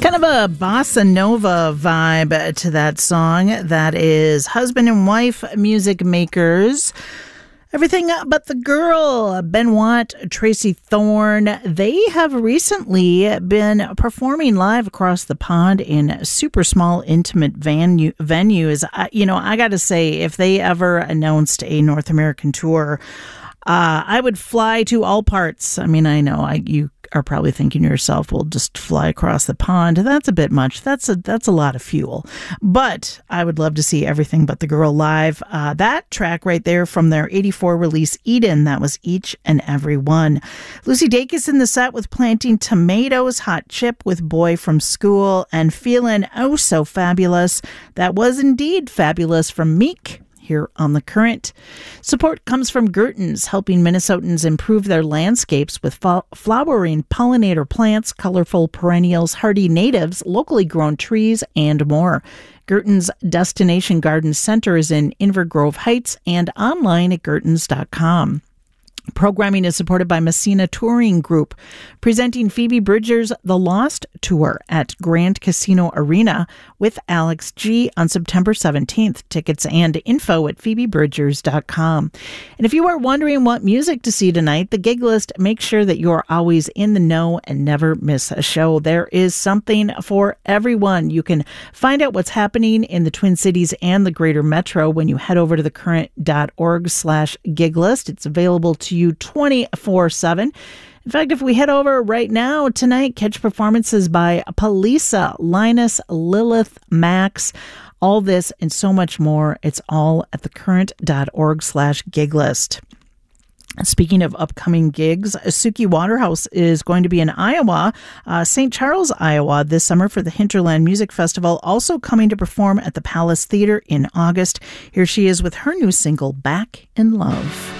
Kind of a bossa nova vibe to that song. That is husband and wife music makers. Everything But the Girl, Ben Watt, Tracy Thorn. They have recently been performing live across the pond in super small, intimate venues. I got to say, if they ever announced a North American tour, I would fly to all parts. I mean, I know you are probably thinking to yourself, we'll just fly across the pond. That's a bit much. That's a lot of fuel. But I would love to see Everything But the Girl live. That track right there from their 84 release, Eden, that was Each and Every One. Lucy Dacus in the set with Planting Tomatoes, Hot Chip with Boy from School, and Feelin' Oh So Fabulous. That was indeed fabulous from Meek. Here on The Current. Support comes from Gertens, helping Minnesotans improve their landscapes with flowering pollinator plants, colorful perennials, hardy natives, locally grown trees, and more. Gertens Destination Garden Center is in Inver Grove Heights and online at gertens.com. Programming is supported by Messina Touring Group, presenting Phoebe Bridgers' The Lost Tour at Grand Casino Arena with Alex G. on September 17th. Tickets and info at phoebebridgers.com. And if you are wondering what music to see tonight, the Gig List makes sure that you're always in the know and never miss a show. There is something for everyone. You can find out what's happening in the Twin Cities and the Greater Metro when you head over to thecurrent.org/giglist. It's available to you 24/7. In fact, if we head over right now tonight, catch performances by Palisa, Linus, Lilith, Max, all this and so much more. It's all at thecurrent.org/giglist. Speaking of upcoming gigs, Suki Waterhouse is going to be in Iowa, St. Charles, Iowa, this summer for the Hinterland Music Festival, also coming to perform at the Palace Theater in August. Here she is with her new single, Back in Love.